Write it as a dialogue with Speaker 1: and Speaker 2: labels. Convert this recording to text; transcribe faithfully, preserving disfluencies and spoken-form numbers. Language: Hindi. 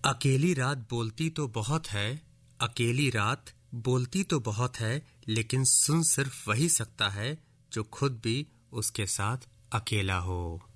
Speaker 1: अकेली रात बोलती तो बहुत है, अकेली रात बोलती तो बहुत है, लेकिन सुन सिर्फ वही सकता है जो खुद भी उसके साथ अकेला हो।